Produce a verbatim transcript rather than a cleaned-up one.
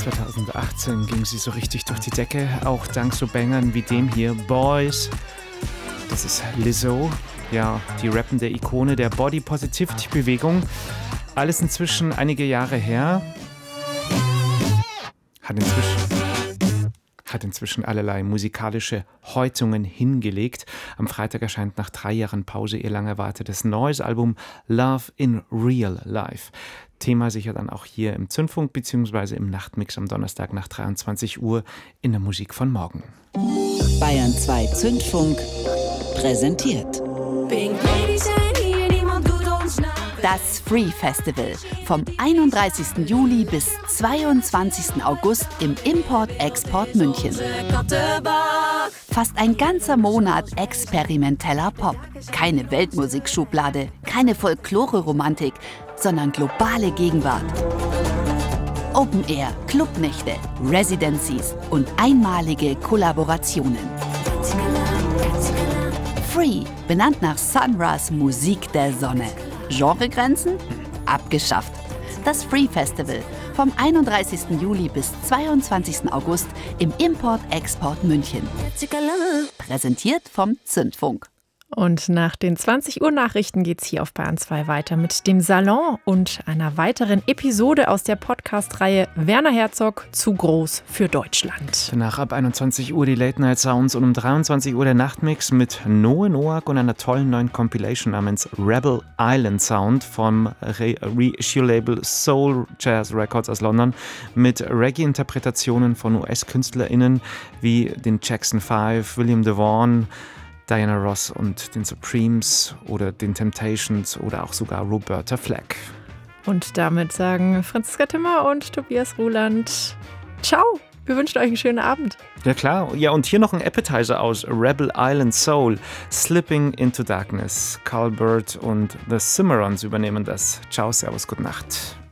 zwanzig achtzehn ging sie so richtig durch die Decke, auch dank so Bangern wie dem hier, Boys. Das ist Lizzo, ja, die rappende Ikone der Body Positivity-Bewegung. Alles inzwischen einige Jahre her. Hat inzwischen, hat inzwischen allerlei musikalische Häutungen hingelegt. Am Freitag erscheint nach drei Jahren Pause ihr lang erwartetes neues Album Love in Real Life. Thema sicher dann auch hier im Zündfunk bzw. im Nachtmix am Donnerstag nach dreiundzwanzig Uhr in der Musik von morgen. Bayern zwei Zündfunk präsentiert das Free Festival vom einunddreißigsten Juli bis zweiundzwanzigsten August im Import-Export München. Fast ein ganzer Monat experimenteller Pop. Keine Weltmusikschublade, keine Folklore-Romantik, sondern globale Gegenwart. Open Air, Clubnächte, Residencies und einmalige Kollaborationen. Free, benannt nach Sun Ra's Musik der Sonne. Genregrenzen? Abgeschafft. Das Free Festival vom einunddreißigsten Juli bis zweiundzwanzigsten August im Import-Export München. Präsentiert vom Zündfunk. Und nach den zwanzig Uhr Nachrichten geht's hier auf Bayern zwei weiter mit dem Salon und einer weiteren Episode aus der Podcast-Reihe Werner Herzog zu groß für Deutschland. Danach ab einundzwanzig Uhr die Late Night Sounds und um dreiundzwanzig Uhr der Nachtmix mit Noe Noack und einer tollen neuen Compilation namens Rebel Island Sound vom Re- Reissue-Label Soul Jazz Records aus London mit Reggae-Interpretationen von U S-KünstlerInnen wie den Jackson Five, William DeVaughn, Diana Ross und den Supremes oder den Temptations oder auch sogar Roberta Flack. Und damit sagen Franziska Timmer und Tobias Ruland ciao, wir wünschen euch einen schönen Abend. Ja klar, ja und hier noch ein Appetizer aus Rebel Island Soul, Slipping into Darkness. Carl Bird und The Cimarrons übernehmen das. Ciao, servus, gute Nacht.